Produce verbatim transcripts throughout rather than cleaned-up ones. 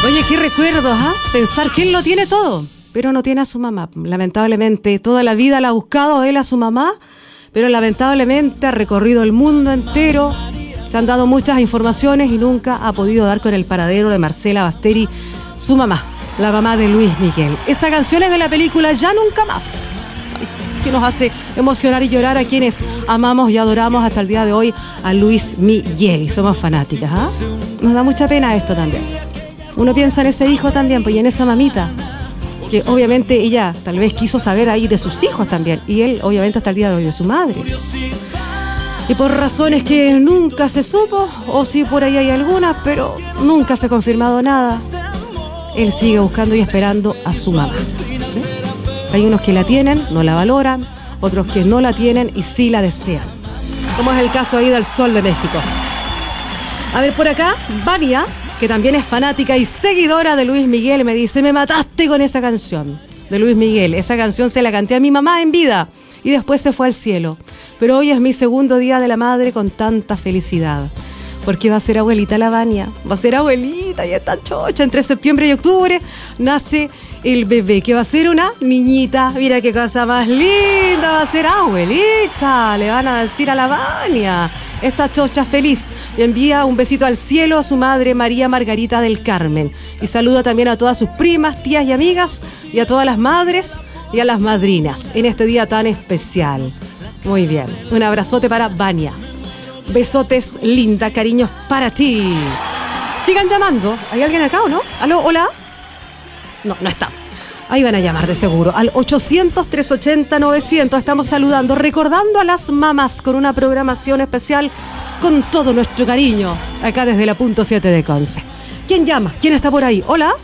Oye, qué recuerdos, ¿ah? ¿eh? Pensar que él lo tiene todo, pero no tiene a su mamá. Lamentablemente, toda la vida la ha buscado él a su mamá, pero lamentablemente ha recorrido el mundo entero. Se han dado muchas informaciones y nunca ha podido dar con el paradero de Marcela Basteri, su mamá, la mamá de Luis Miguel. Esa canción es de la película Ya Nunca Más, que nos hace emocionar y llorar a quienes amamos y adoramos hasta el día de hoy a Luis Miguel y somos fanáticas, ¿ah? ¿eh? Nos da mucha pena esto también. Uno piensa en ese hijo también, pues, y en esa mamita, que obviamente ella tal vez quiso saber ahí de sus hijos también, y él obviamente hasta el día de hoy de su madre. Y por razones que nunca se supo, o sí por ahí hay algunas, pero nunca se ha confirmado nada, él sigue buscando y esperando a su mamá. ¿Eh? Hay unos que la tienen, no la valoran, otros que no la tienen y sí la desean, como es el caso ahí del Sol de México. A ver, por acá, Vania, que también es fanática y seguidora de Luis Miguel, me dice: me mataste con esa canción de Luis Miguel. Esa canción se la canté a mi mamá en vida y después se fue al cielo. Pero hoy es mi segundo día de la madre con tanta felicidad, porque va a ser abuelita la Vania. Va a ser abuelita y está chocha. Entre septiembre y octubre nace el bebé, que va a ser una niñita. Mira qué cosa más linda, va a ser abuelita. Le van a decir a la Vania, esta chocha feliz. Y envía un besito al cielo a su madre María Margarita del Carmen. Y saluda también a todas sus primas, tías y amigas, y a todas las madres y a las madrinas en este día tan especial. Muy bien, un abrazote para Vania. Besotes, linda, cariños para ti. Sigan llamando. ¿Hay alguien acá o no? ¿Aló? ¿Hola? No, no está. Ahí van a llamar de seguro. Al ochocientos, trescientos ochenta, novecientos. Estamos saludando, recordando a las mamás con una programación especial con todo nuestro cariño. Acá desde la punto siete de Conce. ¿Quién llama? ¿Quién está por ahí? ¿Hola?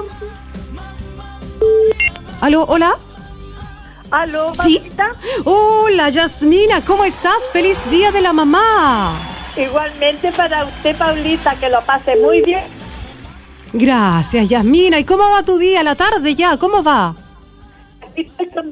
¿Aló? ¿Hola? ¿Aló, ¿Sí? Pablita? Hola, Yasmina, ¿cómo estás? ¡Feliz Día de la Mamá! Igualmente para usted, Pablita, que lo pase muy bien. Gracias, Yasmina. ¿Y cómo va tu día, la tarde ya? ¿Cómo va? Aquí estoy